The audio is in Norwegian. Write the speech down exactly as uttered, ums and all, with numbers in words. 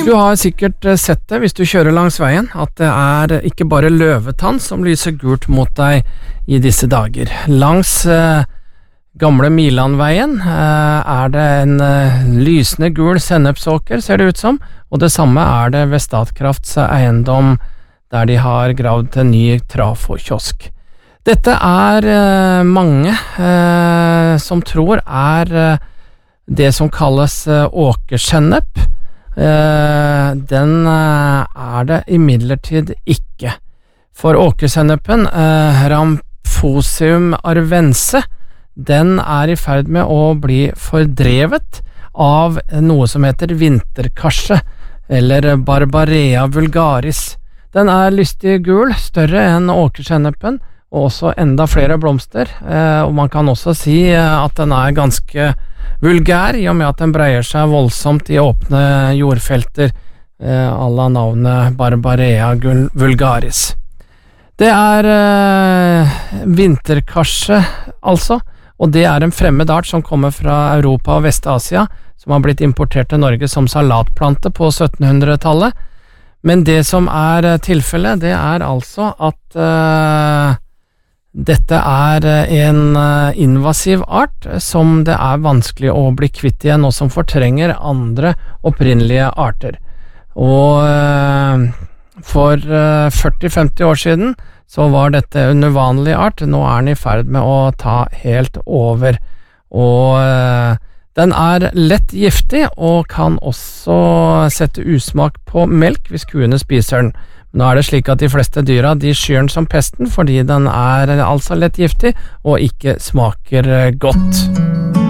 Du har sikkert sett det hvis du kjører langs veien, at det er ikke bare løvetann som lyser gult mot deg i disse dager. Langs eh, gamle Milandveien eh, er det en eh, lysende gul sennepsåker, ser det ut som, og det samme er det ved Statkrafts eiendom, der de har gravd til ny trafokiosk. Dette er eh, mange eh, som tror er eh, det som kalles eh, åkersennep. Uh, den uh, er det imidlertid ikke. For åkersennepen, uh, Ramphoseum arvense, den er i ferd med å bli fordrevet av noe som heter vinterkarse, eller Barbarea vulgaris. Den er lystig gul, større enn åkersennepen, og også enda flere blomster, uh, og man kan også si uh, at den er ganske vulgær, i og med at den breier seg voldsomt i åpne jordfelter, eh, à la navnet Barbarea vulgaris. Det er eh, vinterkarse, altså, og det er en fremmed art som kommer fra Europa og Vest-Asia, som har blitt importert til Norge som salatplante på syttenhundretallet. Men det som er tilfellet, det er altså at eh, dette er en invasiv art som det er vanskelig å bli kvitt igjen, og som fortrenger andre opprinnelige arter. Og for førti til femti år siden så var dette en uvanlig art, nå er den i ferd med å ta helt over. Og den er lett giftig, og kan også sette usmak på melk hvis kuene spiser den. Nå er det slik at de fleste dyra de skyr den som pesten fordi den er altså lett giftig og ikke smaker godt.